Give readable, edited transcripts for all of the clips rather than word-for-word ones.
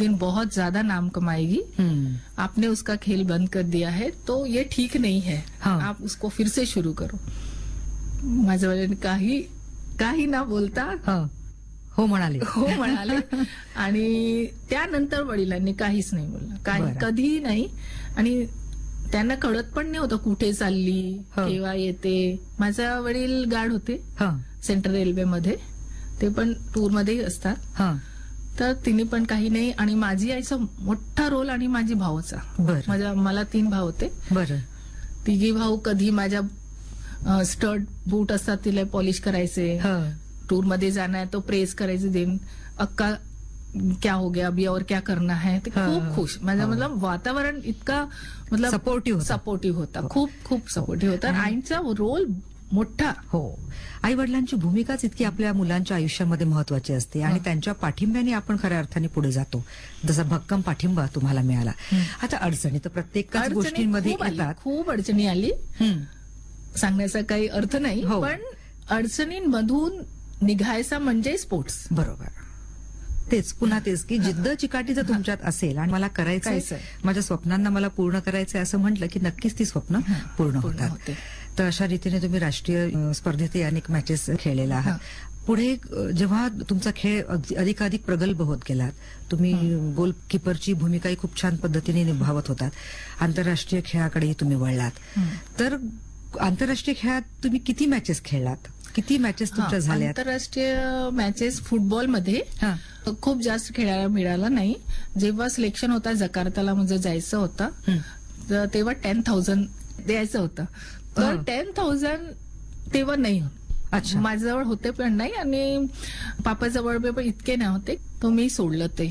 दिन बहुत ज्यादा नाम कमाएगी, आपने उसका खेल बंद कर दिया है तो ये ठीक नहीं है, आप उसको फिर से शुरू करो. माझ्या वडिलांनी काही ना बोलता हो म्हणाले. हो म्हणाले आणि त्यानंतर वडिलांनी काहीच नाही बोललं, कधीही नाही. आणि त्यांना कळत पण नाही होतं कुठे चालली, केव्हा येते. माझा वडील गार्ड होते सेंट्रल रेल्वेमध्ये, ते पण टूर मध्ये असतात. तर तिने पण काही नाही. आणि माझी आईचा मोठा रोल आणि माझी भावाचा, मला 3 भाऊ होते. तिघी भाऊ कधी माझ्या स्टड बूट असतात तिला पॉलिश करायचे, टूर मध्ये जाना है तो प्रेस करायचे, दिन अक्का क्या हो गया अभी और क्या करना है. ते खूप खुश. माझं मतलब वातावरण इतका मतलब सपोर्टिव्ह होता, खूप सपोर्टिव्ह होता. आईचा रोल मोठा. हो, आई वडिलांची भूमिकाच इतकी आपल्या मुलांच्या आयुष्यामध्ये महत्वाची असते आणि त्यांच्या पाठिंब्याने आपण खऱ्या अर्थाने पुढे जातो, जसा भक्कम पाठिंबा तुम्हाला मिळाला. आता अडचणी तर प्रत्येकच गोष्टींमध्ये येतात. खूप अडचणी आली, सांगण्याचा काही अर्थ नाही, पण अडचणींमधून निघायचा म्हणजे स्पोर्ट्स. बरोबर, तेच पुन्हा तेच की जिद्द चिकाटी जर तुमच्यात असेल आणि मला करायचंय, माझ्या स्वप्नांना मला पूर्ण करायचंय असं म्हटलं की नक्कीच ती स्वप्न पूर्ण होतात. तर अशा रीतीने तुम्ही राष्ट्रीय स्पर्धेतही अनेक मॅचेस खेळलेला आहात. पुढे जेव्हा तुमचा खेळ अधिकाधिक प्रगल्भ होत गेलात, तुम्ही गोलकीपरची भूमिकाही खूप छान पद्धतीने निभावत होतात. आंतरराष्ट्रीय खेळाकडेही तुम्ही वळलात. तर आंतरराष्ट्रीय खेळात तुम्ही किती मॅचेस खेळलात, किती मॅचेस तुमच्या झाल्या? आंतरराष्ट्रीय मॅचेस फुटबॉलमध्ये खूप जास्त खेळायला मिळाला नाही. जेव्हा सिलेक्शन होता जकार्ताला म्हणजे जायचं होतं, तेव्हा 10,000 द्यायचं होतं. तर 10,000 तेव्हा नाही. माझ्याजवळ होते पण नाही आणि पापाजवळ पण इतके नाही होते, तो मी सोडलं. ते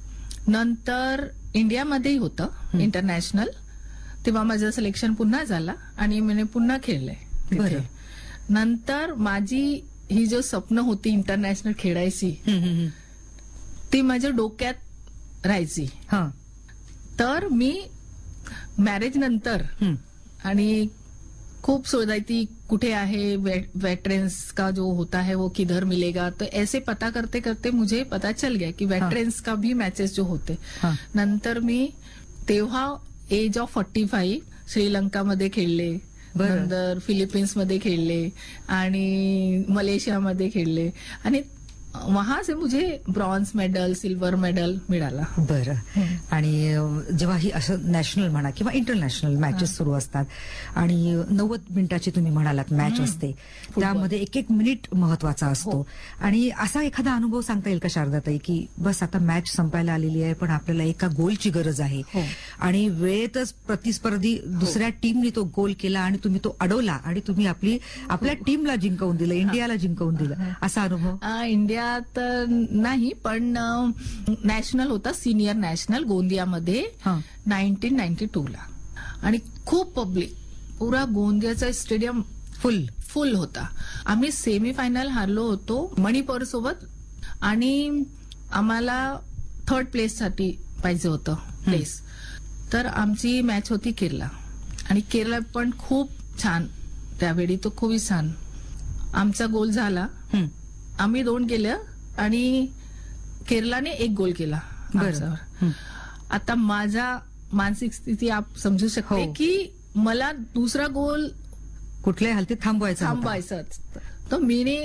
नंतर इंडियामध्येही होतं इंटरनॅशनल, तेव्हा माझं सिलेक्शन पुन्हा झाला आणि मी पुन्हा खेळलंय. नंतर माझी ही जो स्वप्न होती इंटरनॅशनल खेळायची, ती माझ्या डोक्यात राहायची. तर मी मॅरेज नंतर आणि खूप शोधायची कुठे आहे वेटरन्स का जो होता है वो किधर मिलेगा. तो ऐसे पता करते करते मुझे पता चल गया की वेटरन्स का भी मॅचेस जो होते. नंतर मी तेव्हा एज ऑफ 45 श्रीलंकामध्ये खेळले, नंतर फिलिपिन्समध्ये खेळले आणि मलेशियामध्ये खेळले आणि वहां से मुझे ब्रॉन्झ मेडल, सिल्वर मेडल मिळाला. बरं. आणि जेव्हा ही असं नॅशनल म्हणा किंवा इंटरनॅशनल मॅचेस सुरू असतात आणि 90 मिनिटाची तुम्ही म्हणालात मॅच असते, त्यामध्ये एक एक मिनिट महत्वाचा असतो. आणि असा एखादा अनुभव सांगता येईल का शारदाताई की बस आता मॅच संपायला आलेली आहे पण आपल्याला एका गोलची गरज आहे आणि वेळेतच प्रतिस्पर्धी दुसऱ्या टीमनी तो गोल केला आणि तुम्ही तो अडवला आणि तुम्ही आपल्या टीमला जिंकवून दिलं, इंडियाला जिंकवून दिलं, असा अनुभव? इंडिया तर नाही, पण नॅशनल होता, सिनियर नॅशनल गोंदियामध्ये 1992 ला. आणि खूप पब्लिक, पुरा गोंदियाचा स्टेडियम फुल होता. आम्ही सेमीफायनल हारलो होतो मणिपूर सोबत आणि आम्हाला 3rd प्लेस साठी पाहिजे होतं प्लेस. तर आमची मॅच होती केरला आणि केरला पण खूप छान, त्यावेळी तो खूप छान. आमचा गोल झाला, आम्ही 2 केलं आणि केरलाने 1 गोल केला. आता माझा मानसिक स्थिती आप समजू शकते की मला दुसरा गोल कुठल्याही हालतीत थांबवायचा. तो मीने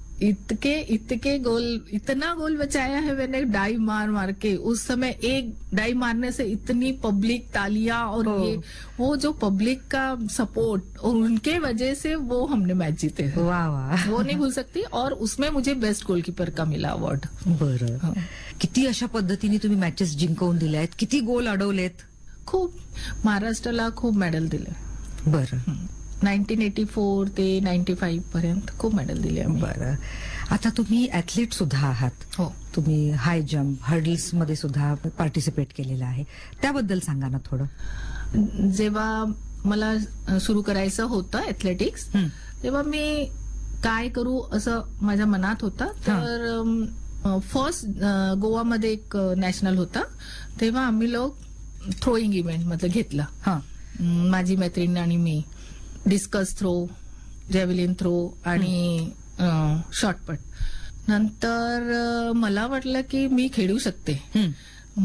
इतके गोल, इतना गोल बचाया है मैंने डाई मार के. उस समय एक डाई मारने से इतनी पब्लिक तालियां और ये वो जो पब्लिक का सपोर्ट और उनके वजह से वो हमने मैच जीते. वाह, वो नहीं भूल सकती. और उसमें मुझे बेस्ट गोलकीपर का मिला अवॉर्ड. बरं. किती अशा पद्धतीने तुम्ही मॅचेस जिंकवून दिल्या आहेत, किती गोल अडवलेत? खूप. महाराष्ट्राला खूप मेडल दिले. बरं. 1984 ते 95 पर्यंत खूप मेडल दिले. बरं. आता तुम्ही ऍथलीट सुद्धा आहात. तुम्ही हाय जम्प, हर्डल्स मध्ये सुद्धा पार्टिसिपेट केलेलं आहे, त्याबद्दल सांगा ना थोडं. जेव्हा मला सुरू करायचं होतं ऍथलेटिक्स, तेव्हा मी काय करू असं माझ्या मनात होतं. तर फर्स्ट गोवामध्ये एक नॅशनल होता, तेव्हा आम्ही लोक थ्रोईंग इव्हेंट मध्ये घेतलं, माझी मैत्रीण आणि मी. डिस्कस थ्रो, जॅव्हलिन थ्रो आणि शॉर्टपट. नंतर मला वाटलं की मी खेळू शकते.